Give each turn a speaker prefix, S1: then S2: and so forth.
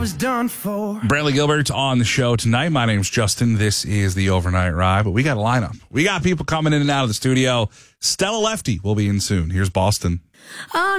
S1: was done for.
S2: Brantley Gilbert on the show tonight. My name's Justin. This is the Overnight Ride, but we got a lineup. We got people coming in and out of the studio. Stella Lefty will be in soon. Here's Boston.